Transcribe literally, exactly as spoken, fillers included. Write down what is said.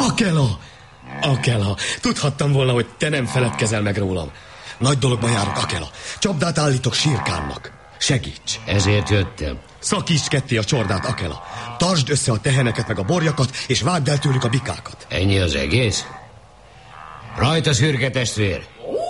Akela! Akela! Tudhattam volna, hogy te nem feledkezel meg rólam. Nagy dologba járok, Akela. Csapdát állítok Sírkánnak. Segíts! Ezért jöttem. Szakítsd ketté a csordát, Akela. Tartsd össze a teheneket meg a borjakat, és vágd el tőlük a bikákat. Ennyi az egész? Rajta, szürke testvér!